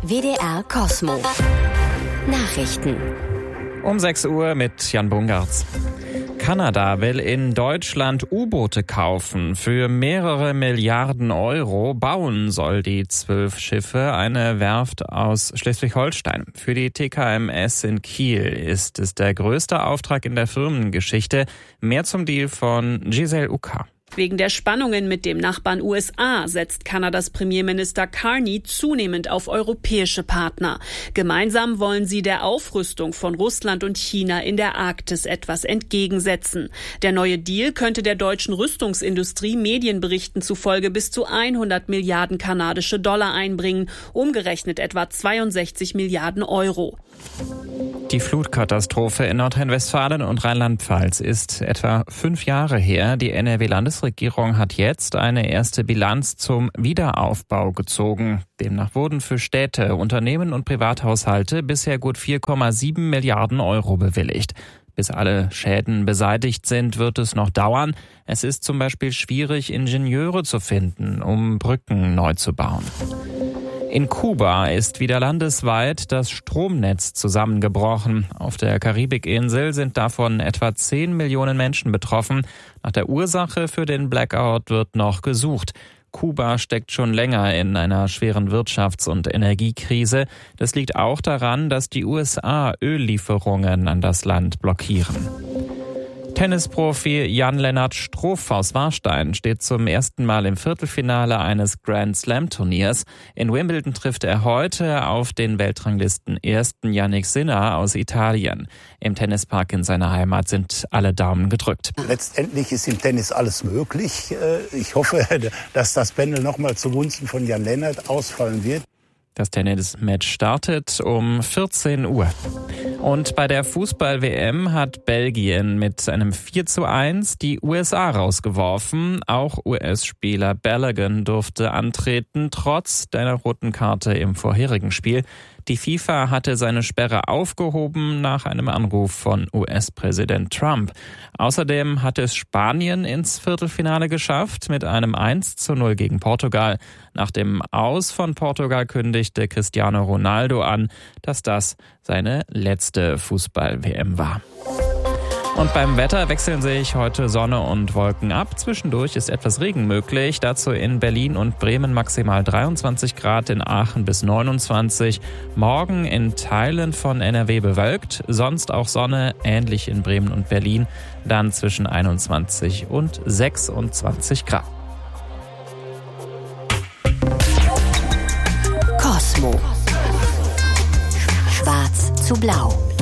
WDR Kosmo. Nachrichten. Um 6 Uhr mit Jan Bungartz. Kanada will in Deutschland U-Boote kaufen. Für mehrere Milliarden Euro bauen soll die 12 Schiffe eine Werft aus Schleswig-Holstein. Für die TKMS in Kiel ist es der größte Auftrag in der Firmengeschichte. Mehr zum Deal von Giselle Uka. Wegen der Spannungen mit dem Nachbarn USA setzt Kanadas Premierminister Carney zunehmend auf europäische Partner. Gemeinsam wollen sie der Aufrüstung von Russland und China in der Arktis etwas entgegensetzen. Der neue Deal könnte der deutschen Rüstungsindustrie Medienberichten zufolge bis zu 100 Milliarden kanadische Dollar einbringen, umgerechnet etwa 62 Milliarden Euro. Die Flutkatastrophe in Nordrhein-Westfalen und Rheinland-Pfalz ist etwa 5 Jahre her. Die NRW-Landesregierung hat jetzt eine erste Bilanz zum Wiederaufbau gezogen. Demnach wurden für Städte, Unternehmen und Privathaushalte bisher gut 4,7 Milliarden Euro bewilligt. Bis alle Schäden beseitigt sind, wird es noch dauern. Es ist zum Beispiel schwierig, Ingenieure zu finden, um Brücken neu zu bauen. In Kuba ist wieder landesweit das Stromnetz zusammengebrochen. Auf der Karibikinsel sind davon etwa 10 Millionen Menschen betroffen. Nach der Ursache für den Blackout wird noch gesucht. Kuba steckt schon länger in einer schweren Wirtschafts- und Energiekrise. Das liegt auch daran, dass die USA Öllieferungen an das Land blockieren. Tennisprofi Jan-Lennart Struff aus Warstein steht zum ersten Mal im Viertelfinale eines Grand-Slam-Turniers. In Wimbledon trifft er heute auf den Weltranglisten-Ersten Jannik Sinner aus Italien. Im Tennispark in seiner Heimat sind alle Daumen gedrückt. Letztendlich ist im Tennis alles möglich. Ich hoffe, dass das Pendel nochmal zugunsten von Jan-Lennart ausfallen wird. Das Tennis-Match startet um 14 Uhr. Und bei der Fußball-WM hat Belgien mit einem 4:1 die USA rausgeworfen. Auch US-Spieler Balogun durfte antreten, trotz der roten Karte im vorherigen Spiel. Die FIFA hatte seine Sperre aufgehoben nach einem Anruf von US-Präsident Trump. Außerdem hat es Spanien ins Viertelfinale geschafft mit einem 1:0 gegen Portugal. Nach dem Aus von Portugal kündigte Cristiano Ronaldo an, dass das seine letzte Fußball-WM war. Und beim Wetter wechseln sich heute Sonne und Wolken ab. Zwischendurch ist etwas Regen möglich. Dazu in Berlin und Bremen maximal 23 Grad, in Aachen bis 29. Morgen in Teilen von NRW bewölkt, sonst auch Sonne, ähnlich in Bremen und Berlin. Dann zwischen 21 und 26 Grad. Kosmo. Schwarz zu blau.